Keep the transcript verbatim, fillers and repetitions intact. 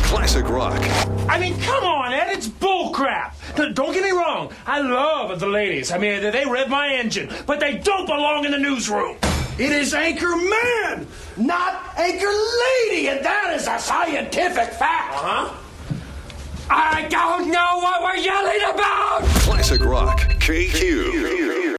Classic rock. I mean, come on, Ed, it's bullcrap. Don't get me wrong, I love the ladies. I mean, they rev my engine, but they don't belong in the newsroom. It is Anchor Man, not Anchor Lady, and that is a scientific fact. Uh-huh. I don't know what we're yelling about. Classic rock. K Q.